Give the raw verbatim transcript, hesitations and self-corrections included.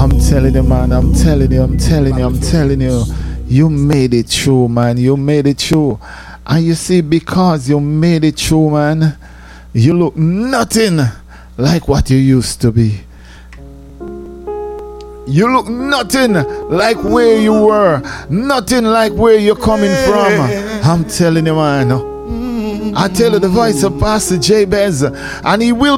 I'm telling you, man, I'm telling you, I'm telling you, I'm telling you, you made it through, man. You made it through. And you see, because you made it through, man, you look nothing like what you used to be. You look nothing like where you were, nothing like where you're coming from. I'm telling you, man. I tell you, the voice of Pastor Jabez, and he will